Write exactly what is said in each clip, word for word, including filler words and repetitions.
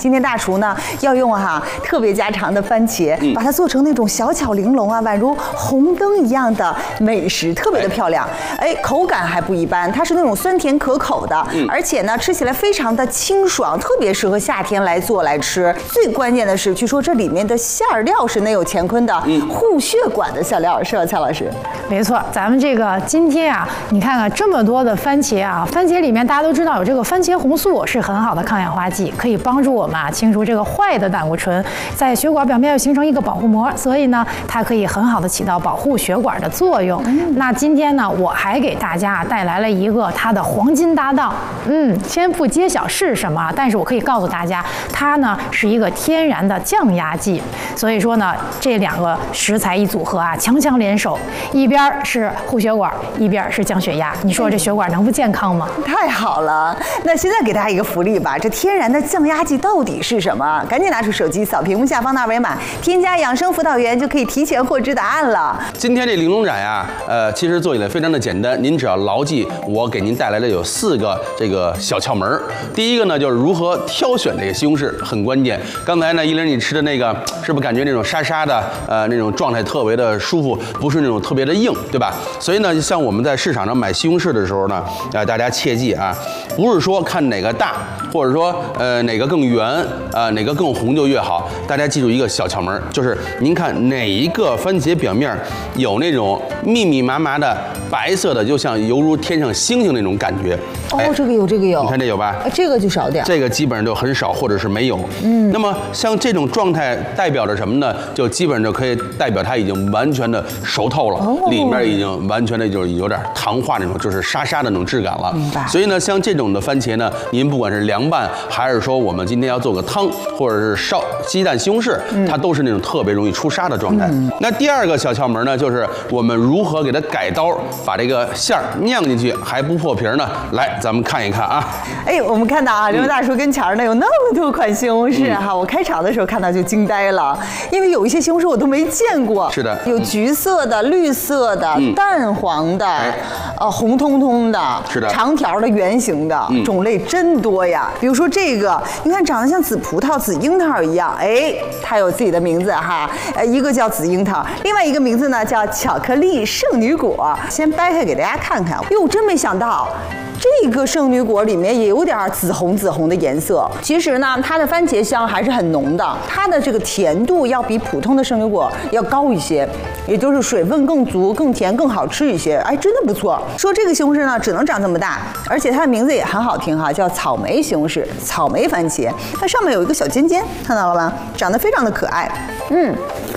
今天大厨呢要用哈特别家常的番茄， 嗯、 把它做成那种小巧玲珑啊，宛如红灯一样的美食，特别的漂亮。哎，口感还不一般，它是那种酸甜可口的，嗯、而且呢吃起来非常的清爽，特别适合夏天来做来吃。最关键的是，据说这里面的馅料是内有乾坤的护血管的馅料，是吧，蔡老师？ 没错，咱们这个今天啊，你看看这么多的番茄啊，番茄里面大家都知道有这个番茄红素是很好的抗氧化剂，可以帮助我们啊清除这个坏的胆固醇，在血管表面要形成一个保护膜，所以呢，它可以很好的起到保护血管的作用。嗯、那今天呢，我还给大家带来了一个它的黄金搭档，嗯，先不揭晓是什么，但是我可以告诉大家，它呢是一个天然的降压剂。所以说呢，这两个食材一组合啊，强强联手，一边是护血管，一边是降血压，你说这血管能不健康吗？ 太好了！那现在给大家一个福利吧，这天然的降压剂到底是什么？赶紧拿出手机扫屏幕下方的二维码，添加养生辅导员就可以提前获知答案了。 今天这玲珑展呀，呃，其实做起来非常的简单，您只要牢记我给您带来的有四个这个小窍门。第一个呢，就是如何挑选这个西红柿，很关键。刚才呢，依琳你吃的那个，是不是感觉那种沙沙的，呃，那种状态特别的舒服，不是那种特别的硬，对吧？所以呢，像我们在市场上买西红柿的时候呢，呃，大家切记啊，不是说看哪个大，或者说呃哪个更圆，呃哪个更红就越好。大家记住一个小窍门，就是您看哪一个番茄表面有那种密密麻麻的白色的，就像犹如天上星星那种感觉。 哦，哎、这个有，这个有， 你看这有吧？ 这个就少点， 这个基本上就很少，或者是没有。嗯，那么像这种状态代表着什么呢？就基本上就可以代表它已经完全的熟透了，哦、里面已经完全的就是有点糖化那种，就是沙沙的那种质感了。 明白。 所以呢，像这种的番茄呢，您不管是凉拌，还是说我们今天要做个汤，或者是烧鸡蛋西红柿，嗯、它都是那种特别容易出沙的状态。嗯、那第二个小窍门呢，就是我们如何给它改刀，把这个馅儿酿进去还不破皮呢？来，咱们看一看啊。 哎，我们看到啊，刘大叔跟前儿呢有那么多款西红柿哈、嗯，我开场的时候看到就惊呆了，因为有一些西红柿我都没见过。 是的， 有橘色的、绿色的、嗯、淡黄的，哎、呃，红彤彤的， 是的， 长条的、圆形的，嗯、种类真多呀。比如说这个，你看长得像紫葡萄、紫樱桃一样，哎，它有自己的名字哈，呃，一个叫紫樱桃，另外一个名字呢叫巧克力圣女果。先掰开给大家看看，哟，真没想到。这个圣女果里面也有点紫红紫红的颜色。其实呢，它的番茄香还是很浓的，它的这个甜度要比普通的圣女果要高一些，也就是水分更足、更甜、更好吃一些。哎，真的不错。说这个西红柿呢，只能长这么大，而且它的名字也很好听哈，叫草莓西红柿、草莓番茄。它上面有一个小尖尖，看到了吗？长得非常的可爱。嗯。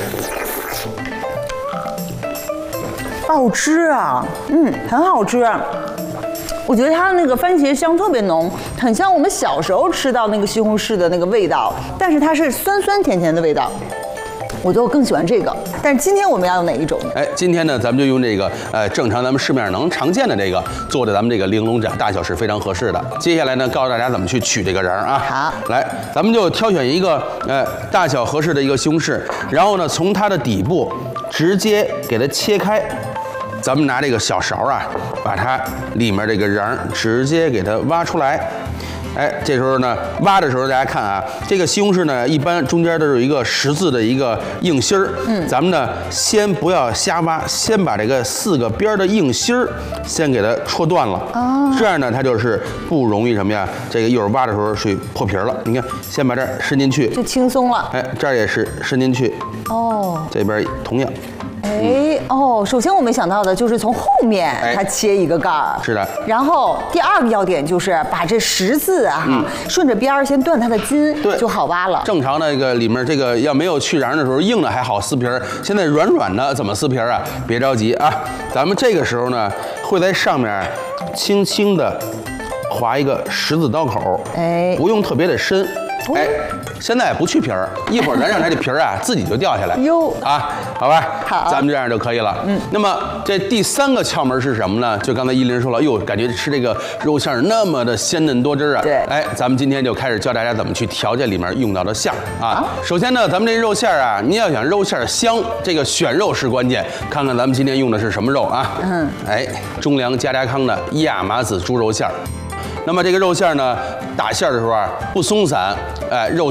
好吃啊，嗯，很好吃。我觉得它的那个番茄香特别浓，很像我们小时候吃到那个西红柿的那个味道，但是它是酸酸甜甜的味道。我觉得我更喜欢这个，但是今天我们要用哪一种呢？ 哎，今天呢，咱们就用这个，呃，正常咱们市面上能常见的这个，做的咱们这个玲珑盏，大小是非常合适的。接下来呢，告诉大家怎么去取这个瓤啊。 好， 来，咱们就挑选一个，呃，大小合适的一个西红柿，然后呢，从它的底部直接给它切开。咱们拿这个小勺啊，把它里面这个瓤直接给它挖出来。哎，这时候呢，挖的时候大家看啊，这个西红柿呢，一般中间都有一个十字的一个硬芯儿。嗯，咱们呢，先不要瞎挖，先把这个四个边的硬芯儿先给它戳断了。哦，这样呢，它就是不容易什么呀？这个一会儿挖的时候水破皮了。你看，先把这儿伸进去， 就轻松了。 哎，这儿也是伸进去。哦，这边同样。 哎哦，首先我没想到的就是从后面它切一个盖儿， 是的。 然后第二个要点就是把这十字啊，嗯、顺着边儿先断它的筋，对，就好挖了。 正常那个里面这个要没有去瓤的时候，硬的还好撕皮儿，现在软软的怎么撕皮儿啊？别着急啊，咱们这个时候呢会在上面轻轻的划一个十字刀口，哎，不用特别的深。哎，现在不去皮儿，一会儿咱让它这皮儿啊自己就掉下来。哟啊，好吧，好，咱们这样就可以了。嗯，那么这第三个窍门是什么呢？就刚才依琳说了，哟，感觉吃这个肉馅那么的鲜嫩多汁啊。对，哎，咱们今天就开始教大家怎么去调这里面用到的馅儿啊。首先呢，咱们这肉馅儿啊，你要想肉馅儿香，这个选肉是关键。看看咱们今天用的是什么肉啊？嗯，哎，中粮家家康的亚麻籽猪肉馅儿。那么这个肉馅呢，打馅的时候啊不松散，哎，肉